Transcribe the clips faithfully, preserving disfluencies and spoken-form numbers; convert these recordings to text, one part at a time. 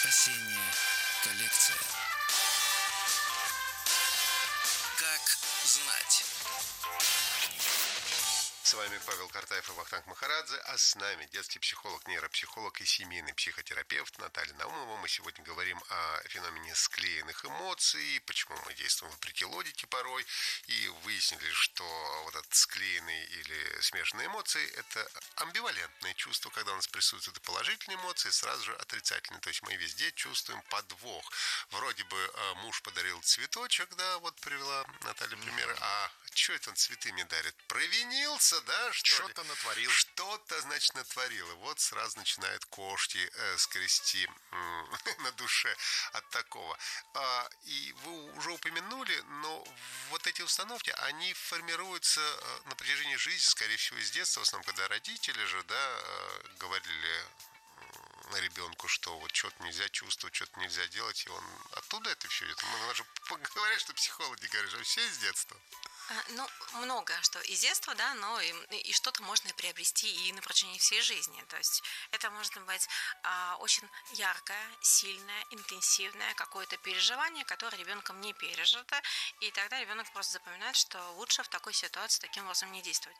Осенняя коллекция. Как знать? С вами Павел Картаев и Вахтанг Махарадзе, а с нами детский психолог, нейропсихолог и семейный психотерапевт Наталья Наумова. Мы сегодня говорим о феномене склеенных эмоций, почему мы действуем вопреки логике порой, и выяснили, что вот этот склеенные или смешанные эмоции – это амбивалентные чувства, когда у нас присутствуют положительные эмоции, сразу же отрицательные. То есть мы везде чувствуем подвох. Вроде бы муж подарил цветочек, да, вот привела Наталья пример, а что это он цветы мне дарит? Провинился, да? Что Что-то натворил. Что-то, значит, натворил. И вот сразу начинают кошки э, скрести э, на душе от такого. А, и вы уже упомянули, но вот эти установки, они формируются э, на протяжении жизни, скорее всего, из детства, в основном, когда родители же, да, э, говорили на ребенку, что вот что-то нельзя чувствовать, что-то нельзя делать, и он оттуда это все идет. Мы же говорят, что психологи говорят, что все из детства. Ну, много что из детства, да, но и, и что-то можно приобрести и на протяжении всей жизни. То есть это может быть а, очень яркое, сильное, интенсивное какое-то переживание, которое ребенком не пережито, и тогда ребенок просто запоминает, что лучше в такой ситуации таким образом не действовать.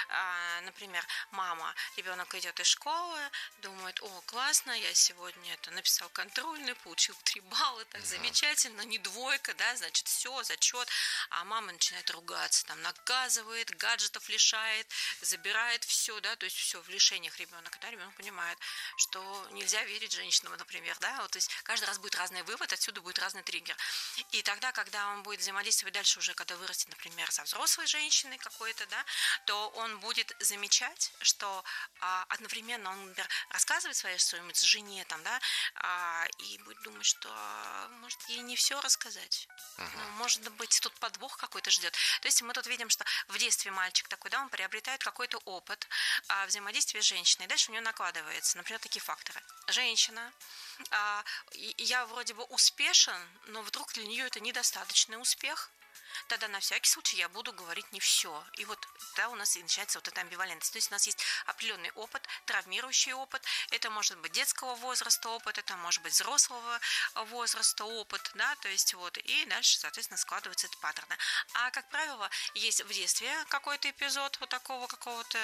А, например, мама, ребенок идет из школы, думает: о, классно, я сегодня это написал контрольный, получил три балла, так да. Замечательно, не двойка, да, значит, все, зачет, а мама начинает ругаться, там наказывает, гаджетов лишает, забирает все, да, то есть все в лишениях ребенок, да, ребенок понимает, что нельзя верить женщинам, например, да, вот, то есть каждый раз будет разный вывод, отсюда будет разный триггер. И тогда, когда он будет взаимодействовать дальше уже, когда вырастет, например, со взрослой женщиной какой-то, да, то он будет замечать, что а, одновременно он, например, рассказывает своей стоимости жене, там, да, а, и будет думать, что а, может ей не все рассказать, uh-huh. ну, может быть, тут подвох какой-то ждет. То есть мы тут видим, что в детстве мальчик такой, да, он приобретает какой-то опыт а, взаимодействия с женщиной, и дальше у него накладывается, например, такие факторы. Женщина, а, я вроде бы успешен, но вдруг для нее это недостаточный успех. Тогда на всякий случай я буду говорить не все. И вот тогда у нас и начинается вот эта амбивалентность. То есть у нас есть определенный опыт, травмирующий опыт. Это может быть детского возраста опыт, это может быть взрослого возраста опыт, да, то есть вот, и дальше, соответственно, складываются эти паттерны. А, как правило, есть в детстве какой-то эпизод вот такого какого-то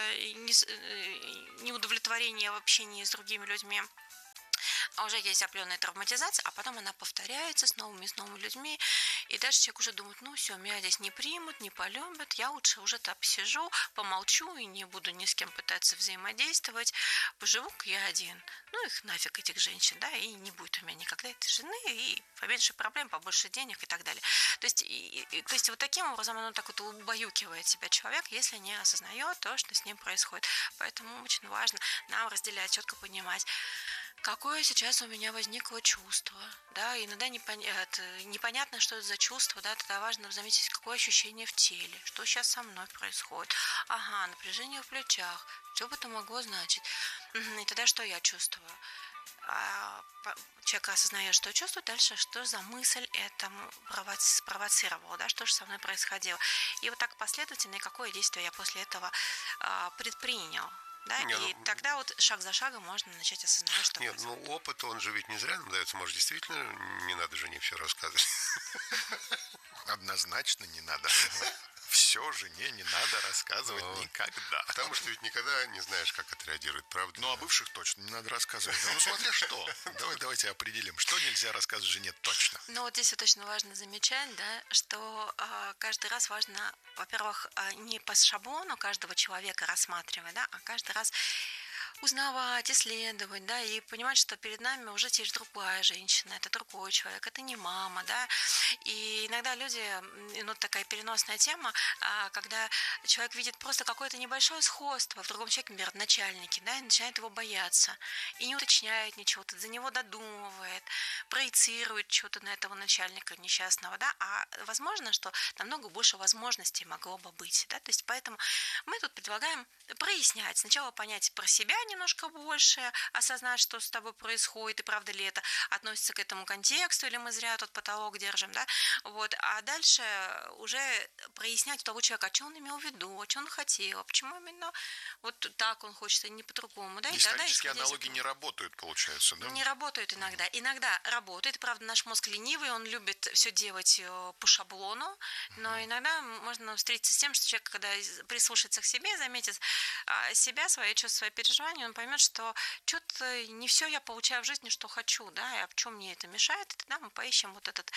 неудовлетворения в общении с другими людьми. А уже есть определенная травматизация, а потом она повторяется с новыми и с новыми людьми, и дальше человек уже думает: ну все, меня здесь не примут, не полюбят, я лучше уже так посижу, помолчу и не буду ни с кем пытаться взаимодействовать, поживу-ка я один, ну их нафиг, этих женщин, да, и не будет у меня никогда этой жены, и поменьше проблем, побольше денег и так далее. То есть, и, и, то есть вот таким образом оно так вот убаюкивает себя человек, если не осознает то, что с ним происходит. Поэтому очень важно нам разделять, четко понимать, какое сейчас у меня возникло чувство, да, иногда непонятно, непонятно, что это за чувство, да, тогда важно заметить, какое ощущение в теле, что сейчас со мной происходит, ага, напряжение в плечах, что бы это могло значить, и тогда что я чувствую? А человек осознает, что чувствует, дальше что за мысль это спровоцировала, да, что же со мной происходило, и вот так последовательно, и какое действие я после этого а, предпринял. Да, не, и ну, тогда вот шаг за шагом можно начать осознавать, что нет, происходит. Ну, опыт, он же ведь не зря нам дается. Может, действительно не надо жене все рассказывать? Однозначно не надо. Все жене не надо рассказывать а, никогда. Потому что ведь никогда не знаешь, как отреагирует, правда? Ну, о бывших точно не надо рассказывать. Ну, смотря что. Давай, давайте определим, что нельзя рассказывать жене точно. Ну, вот здесь вот точно важно замечать, да, что э, каждый раз важно, во-первых, э, не по шаблону каждого человека рассматривать, да, а каждый раз узнавать, исследовать, да, и понимать, что перед нами уже есть другая женщина, это другой человек, это не мама, да, и иногда люди, ну, такая переносная тема, когда человек видит просто какое-то небольшое сходство в другом человеке, например, в начальнике, да, и начинает его бояться, и не уточняет ничего, за него додумывает, проецирует что-то на этого начальника несчастного, да, а возможно, что намного больше возможностей могло бы быть, да, то есть поэтому мы тут предлагаем прояснять, сначала понять про себя немножко больше, осознать, что с тобой происходит, и правда ли это относится к этому контексту, или мы зря тут потолок держим, да, вот, а дальше уже прояснять у того человека, а что он имел в виду, а что он хотел, а почему именно вот так он хочет, а не по-другому, да, и тогда, Исторические исходя из аналогии этого- не работают, получается, да? не работают иногда. Иногда работает. Правда, наш мозг ленивый, он любит все делать э, по шаблону. Но иногда можно встретиться с тем, что человек, когда из- прислушается к себе, заметит а, себя, свои чувства, свои переживания, он поймет, что что-то не все я получаю в жизни, что хочу, да, и а в чем мне это мешает, и тогда мы поищем вот этот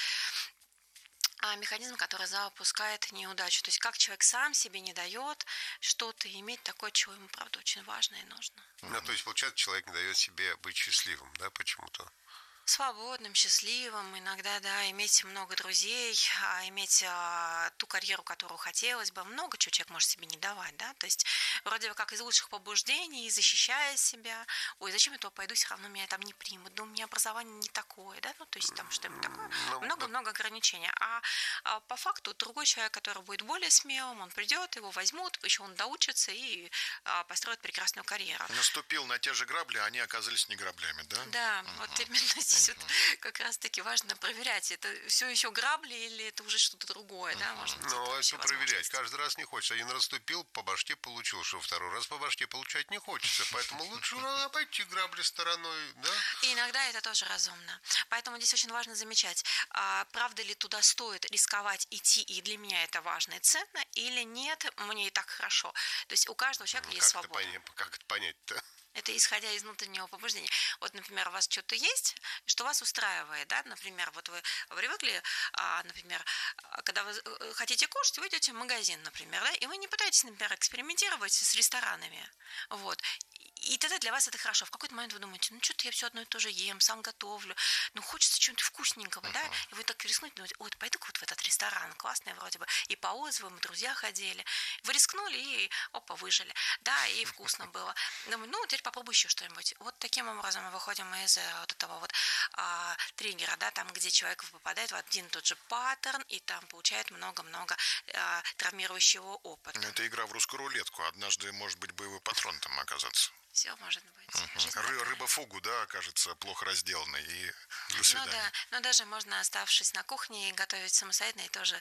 а, механизм, который запускает неудачу. То есть как человек сам себе не дает что-то иметь такое, чего ему, правда, очень важно и нужно. Ну, то есть, получается, человек не дает себе быть счастливым, да, почему-то. Свободным, счастливым, иногда, да, иметь много друзей, а, иметь а, ту карьеру, которую хотелось бы, много чего человек может себе не давать, да, то есть вроде бы как из лучших побуждений, защищая себя, ой, зачем я туда пойду, все равно меня там не примут, да, у меня образование не такое, да, ну, то есть там что-нибудь такое, Ну, много-много ограничений, а, а по факту другой человек, который будет более смелым, он придет, его возьмут, еще он доучится и а, построит прекрасную карьеру. Наступил на те же грабли, а они оказались не граблями, да? Да, вот именно здесь вот как раз-таки важно проверять, это все еще грабли или это уже что-то другое, да, может быть, Ну, это а вообще что проверять? возможность. Каждый раз не хочется. Один раз ступил, по башке получил, что второй раз по башке получать не хочется. Поэтому лучше обойти грабли стороной, да? И иногда это тоже разумно. Поэтому здесь очень важно замечать, а, правда ли туда стоит рисковать идти, и для меня это важно и ценно, или нет, мне и так хорошо. То есть у каждого человека есть Как это, свобода. понять, как это понять-то? Это исходя из внутреннего побуждения. Вот, например, у вас что-то есть, что вас устраивает, да, например, вот вы привыкли, а, например, а, когда вы э, хотите кушать, вы идете в магазин, например, да, и вы не пытаетесь, например, экспериментировать с ресторанами, вот. И тогда для вас это хорошо. В какой-то момент вы думаете, ну что-то я все одно и то же ем, сам готовлю, ну хочется чего-нибудь вкусненького, uh-huh. да, и вы так рискнете, думаете, ой, пойду-ка вот в этот ресторан, классный вроде бы, и по отзывам, друзья ходили, вы рискнули и, опа, выжили, да, и вкусно было. Думаю, ну, теперь попробуй еще что-нибудь. Вот таким образом мы выходим из вот этого вот а, триггера, да, там, где человек попадает в один и тот же паттерн, и там получает много-много а, травмирующего опыта. Это игра в русскую рулетку. Однажды, может быть, боевой патрон там оказаться. Все может быть. Uh-huh. Ры- рыба-фугу, да, окажется плохо разделанной. И до свидания. Ну да, но даже можно, оставшись на кухне, готовить самостоятельно и тоже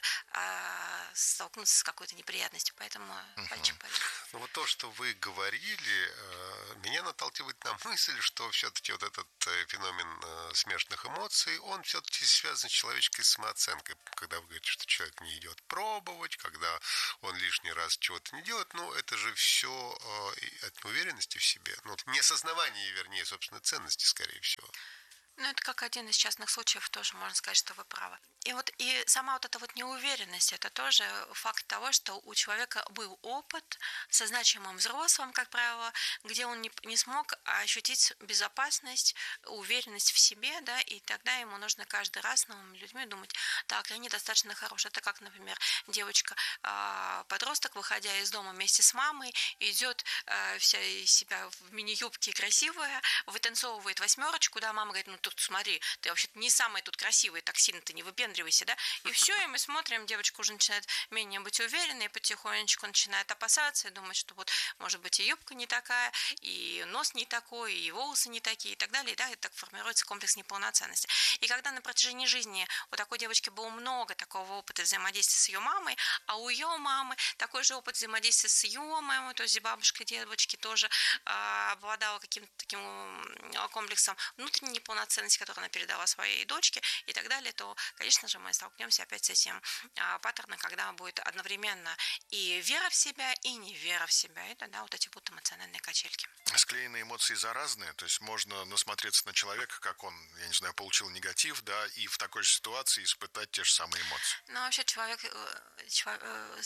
а, столкнуться с какой-то неприятностью. Поэтому uh-huh. пальчик пальчик. Ну вот то, что вы говорили, меня наталкивает на мысль, что все-таки вот этот феномен смешанных эмоций, он все-таки связан с человеческой самооценкой. Когда вы говорите, что человек не идет пробовать, когда он лишний раз чего-то не делает, ну это же все от неуверенности в себе. Ну, неосознавание, вернее, собственно, ценности, скорее всего. Ну, это как один из частных случаев, тоже можно сказать, что вы правы. И вот и сама вот эта вот неуверенность, это тоже факт того, что у человека был опыт со значимым взрослым, как правило, где он не, не смог ощутить безопасность, уверенность в себе, да, и тогда ему нужно каждый раз с новыми людьми думать, так, я недостаточно хорошая. Это как, например, девочка, подросток, выходя из дома вместе с мамой, идет вся из себя в мини-юбке красивая, вытанцовывает восьмерочку, да, мама говорит, ну, тут смотри, ты вообще-то не самый тут красивый, так сильно ты не выпендривайся, да, и все, и мы смотрим, девочка уже начинает менее быть уверенной, потихонечку начинает опасаться и думать, что вот, может быть, и юбка не такая, и нос не такой, и волосы не такие, и так далее, и да, и так формируется комплекс неполноценности. И когда на протяжении жизни у такой девочки было много такого опыта взаимодействия с ее мамой, а у ее мамы такой же опыт взаимодействия с ее мамой, то есть бабушка девочки тоже э, обладала каким-то таким комплексом внутренней неполноценности, которую она передала своей дочке и так далее, то, конечно же, мы столкнемся опять с этим а, паттерном, когда будет одновременно и вера в себя, и не вера в себя. Это, да, вот эти будут эмоциональные качельки. Склеенные эмоции заразные, то есть можно насмотреться на человека, как он, я не знаю, получил негатив, да, и в такой же ситуации испытать те же самые эмоции. Ну, вообще человек, человек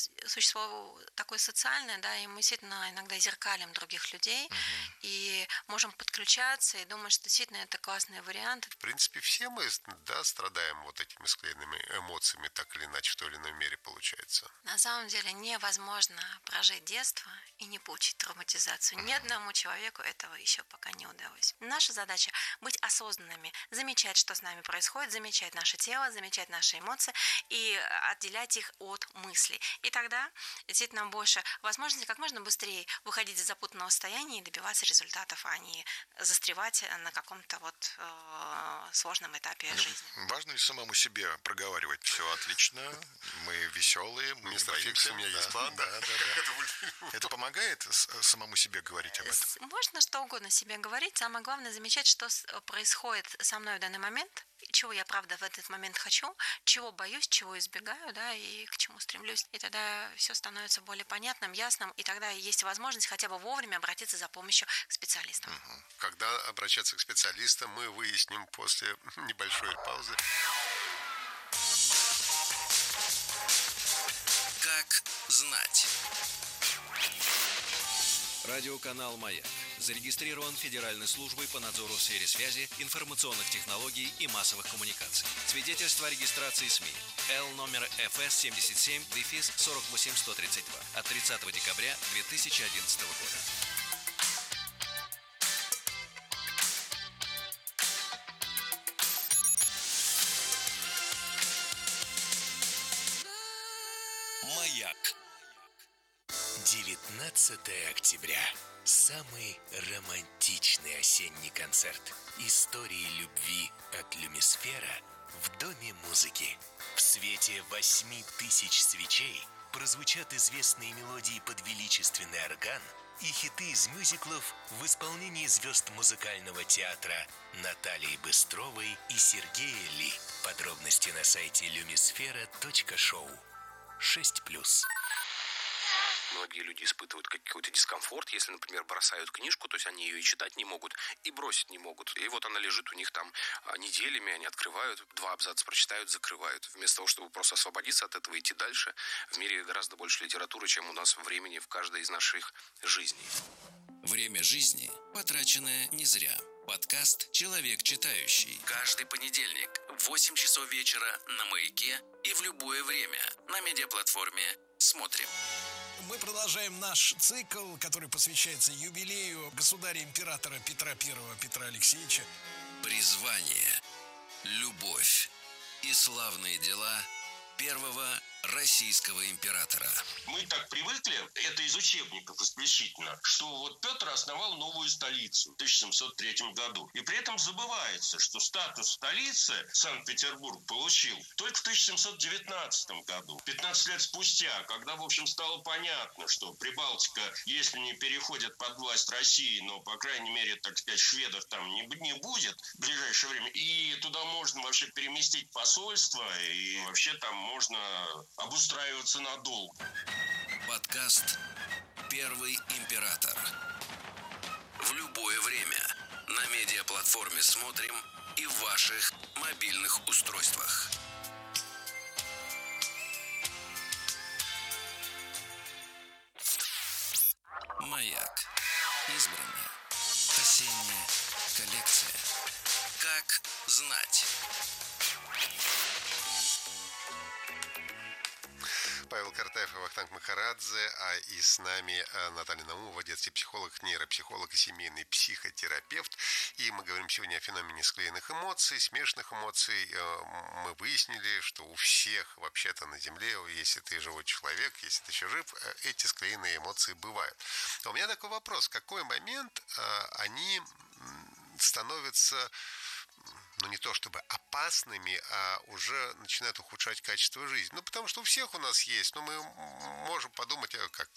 существо такое социальное, да, и мы действительно иногда зеркалим других людей, uh-huh. и можем подключаться и думать, что действительно это классный вариант, вариант. В принципе, все мы, да, страдаем вот этими склеенными эмоциями, так или иначе, в той или иной мере получается. На самом деле невозможно прожить детство и не получить травматизацию. Ни одному человеку этого еще пока не удалось. Наша задача быть осознанными, замечать, что с нами происходит, замечать наше тело, замечать наши эмоции и отделять их от мыслей. И тогда действительно больше возможности как можно быстрее выходить из запутанного состояния и добиваться результатов, а не застревать на каком-то вот э, сложном этапе жизни. Важно ли самому себе проговаривать? Все отлично, мы веселые, мы Мистер не Фикс, боимся. у меня есть Да, план. да, да, да. Это помогает с- самому себе говорить об этом? Можно что угодно себе говорить, самое главное замечать, что с- происходит со мной в данный момент, чего я правда в этот момент хочу, чего боюсь, чего избегаю, да, и к чему стремлюсь. И тогда все становится более понятным, ясным, и тогда есть возможность хотя бы вовремя обратиться за помощью к специалистам. Когда обращаться к специалистам, мы выясним после небольшой паузы. Как знать. Радиоканал «Маяк» зарегистрирован Федеральной службой по надзору в сфере связи, информационных технологий и массовых коммуникаций. Свидетельство о регистрации СМИ. Л номер эф эс семьдесят семь сорок восемь сто тридцать два от тридцатого декабря две тысячи одиннадцатого года. Маяк. девятнадцатое октября. Самый романтичный осенний концерт. Истории любви от Люмисфера в Доме музыки. В свете восьми тысяч свечей прозвучат известные мелодии под величественный орган и хиты из мюзиклов в исполнении звезд музыкального театра Натальи Быстровой и Сергея Ли. Подробности на сайте люмисфера точка шоу. шесть плюс. Многие люди испытывают какой-то дискомфорт, если, например, бросают книжку, то есть они ее и читать не могут, и бросить не могут. И вот она лежит у них там неделями, они открывают, два абзаца прочитают, закрывают. Вместо того, чтобы просто освободиться от этого и идти дальше, в мире гораздо больше литературы, чем у нас времени в каждой из наших жизней. Время жизни, потраченное не зря. Подкаст «Человек читающий». Каждый понедельник в восемь часов вечера на «Маяке» и в любое время на медиаплатформе «Смотрим». Мы продолжаем наш цикл, который посвящается юбилею государя-императора Петра Первого, Петра Алексеевича. Призвание, любовь и славные дела первого российского императора. Мы так привыкли, это из учебников исключительно, что вот Петр основал новую столицу в тысяча семьсот третьем году. И при этом забывается, что статус столицы Санкт-Петербург получил только в тысяча семьсот девятнадцатом году. пятнадцать лет спустя, когда, в общем, стало понятно, что Прибалтика, если не переходит под власть России, но, по крайней мере, так сказать, шведов там не, не будет в ближайшее время, и туда можно вообще переместить посольство, и вообще там можно обустраиваться надолго. Подкаст «Первый император». В любое время на медиаплатформе «Смотрим» и в ваших мобильных устройствах. «Маяк». Избранная. Осенняя коллекция. Как знать. Павел Картаев и Вахтанг Махарадзе, а и с нами Наталья Наумова, детский психолог, нейропсихолог и семейный психотерапевт. И мы говорим сегодня о феномене склеенных эмоций, смешанных эмоций. Мы выяснили, что у всех вообще-то на Земле, если ты живой человек, если ты еще жив, эти склеенные эмоции бывают. А у меня такой вопрос. В какой момент они становятся, ну, не то чтобы опасными, а уже начинают ухудшать качество жизни? Ну, потому что у всех у нас есть, но мы можем подумать, как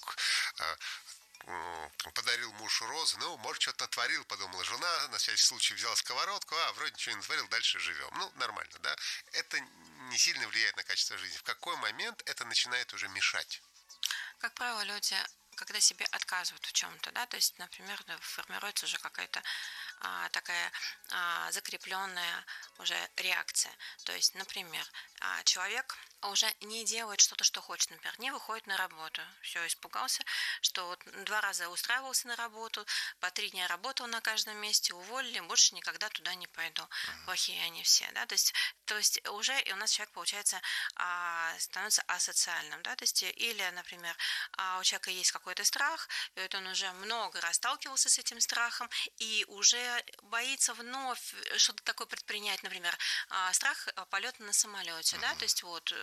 подарил муж розы, ну, может, что-то натворил, подумала жена, на всякий случай взял сковородку, а вроде ничего не натворил, дальше живем. Ну, нормально, да? Это не сильно влияет на качество жизни. В какой момент это начинает уже мешать? Как правило, люди, когда себе отказывают в чем-то, да, то есть, например, формируется уже какая-то а, такая а, закрепленная уже реакция. То есть, например, а, человек уже не делает что-то, что хочет, например, не выходит на работу. Все, испугался, что вот два раза устраивался на работу, по три дня работал на каждом месте, уволили, больше никогда туда не пойду. Плохие они все, да, то есть, то есть уже и у нас человек, получается, становится асоциальным, да, то есть или, например, у человека есть какой-то страх, и вот он уже много раз сталкивался с этим страхом и уже боится вновь что-то такое предпринять, например, страх полета на самолете, да, то есть вот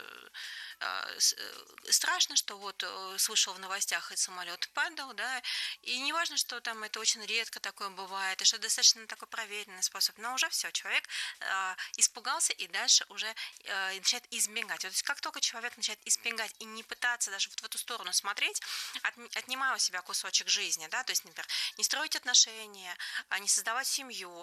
страшно, что вот слышал в новостях, и самолет падал, да, и не важно, что там это очень редко такое бывает, и что достаточно такой проверенный способ, но уже все, человек испугался и дальше уже начинает избегать. То есть как только человек начинает избегать и не пытаться даже вот в эту сторону смотреть, отнимая у себя кусочек жизни, да, то есть, например, не строить отношения, не создавать семью,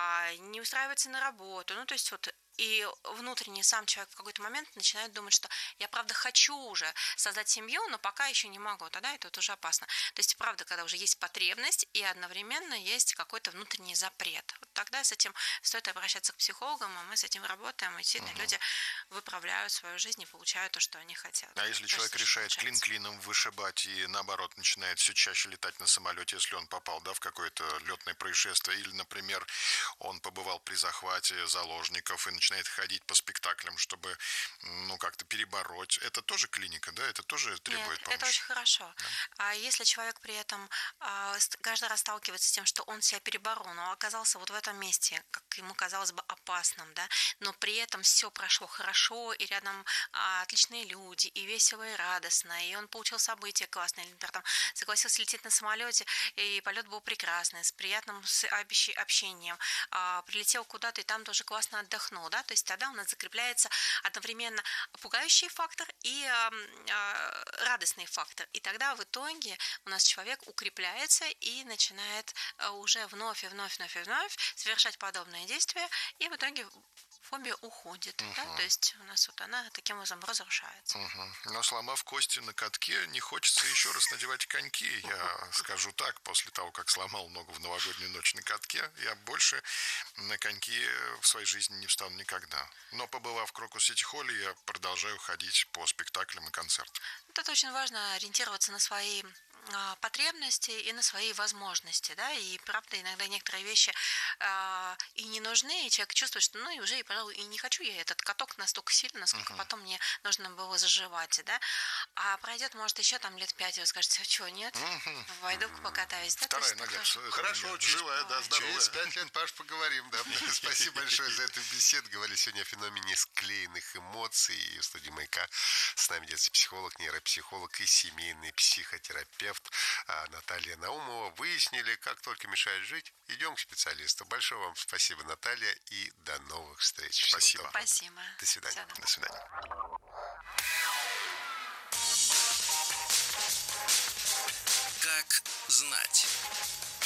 не устраиваться на работу, ну, то есть вот и внутренне сам человек в какой-то момент начинает думать, что я, правда, хочу уже создать семью, но пока еще не могу. Тогда это вот уже опасно. То есть, правда, когда уже есть потребность и одновременно есть какой-то внутренний запрет. Вот тогда с этим стоит обращаться к психологам, а мы с этим работаем, и действительно угу. люди выправляют свою жизнь и получают то, что они хотят. А если человек решает клин клином вышибать и, наоборот, начинает все чаще летать на самолете, если он попал, да, в какое-то летное происшествие, или, например, он побывал при захвате заложников и начинает ходить по спектаклям, чтобы, ну, как-то перебороть. Это тоже клиника, да? Это тоже требует Нет, помощи? Это очень хорошо. Да? А если человек при этом а, каждый раз сталкивается с тем, что он себя переборол, но оказался вот в этом месте, как ему казалось бы, опасным, да, но при этом все прошло хорошо, и рядом а, отличные люди, и весело, и радостно, и он получил события классные, или, например, там, согласился лететь на самолете, и полет был прекрасный, с приятным общением, а, прилетел куда-то, и там тоже классно отдохнул, да, то есть тогда у нас закрепляется одновременно пугающий фактор и э, э, радостный фактор. И тогда в итоге у нас человек укрепляется и начинает э, уже вновь и вновь, вновь и вновь совершать подобные действия, и в итоге фобия уходит, uh-huh. да, то есть у нас вот она таким образом разрушается. Uh-huh. Но сломав кости на катке, не хочется еще раз надевать коньки, я скажу так, после того, как сломал ногу в новогоднюю ночь на катке, я больше на коньки в своей жизни не встану никогда. Но побывав в Крокус-Сити-Холле, я продолжаю ходить по спектаклям и концертам. Вот это очень важно, ориентироваться на свои потребности и на свои возможности, да, и правда иногда некоторые вещи э, и не нужны, и человек чувствует, что ну и уже, и, пожалуй, и не хочу я этот каток настолько сильно, насколько uh-huh. потом мне нужно было заживать, да, а пройдет, может, еще там лет пять, и вы скажете, а что, нет, uh-huh. войду покатаюсь, да. Вторая нога. Хорошо, хорошо живая, да, здоровая. Через пять лет, Паш, поговорим, да. Спасибо большое за эту беседу. Говорили сегодня о феномене склеенных эмоций. И в студии «Маяка» с нами детский психолог, нейропсихолог и семейный психотерапевт Наталья Наумова. Выяснили, как только мешает жить, идем к специалисту. Большое вам спасибо, Наталья, и до новых встреч. Спасибо. Спасибо. До свидания. До свидания. Как знать.